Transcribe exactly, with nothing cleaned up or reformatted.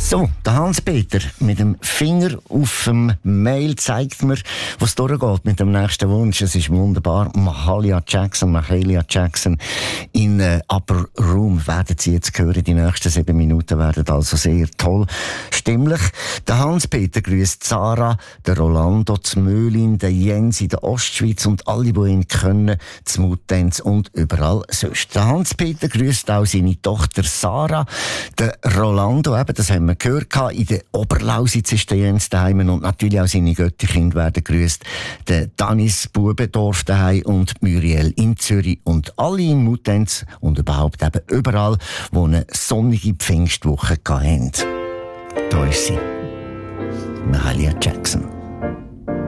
So, der Hans-Peter mit dem Finger auf dem Mail zeigt mir, was durchgeht mit dem nächsten Wunsch. Es ist wunderbar. Mahalia Jackson, Mahalia Jackson in äh, Upper Room werden Sie jetzt hören. Die nächsten sieben Minuten werden also sehr toll stimmlich. Der Hans-Peter grüßt Sarah, der Rolando, die Möhlin, der Jens in der Ostschweiz und alle, die ihn können, die Mutenz und überall sonst. Der Hans-Peter grüßt auch seine Tochter Sarah, der Rolando, eben, das haben wir gehört, in der Oberlausitz ist der Jens daheim und natürlich auch seine Götterkinder werden grüßt. Der Danis Bubendorf daheim und Muriel in Zürich und alle in Mutenz und überhaupt eben überall, wo eine sonnige Pfingstwoche hatten. Da ist sie. Mahalia Jackson.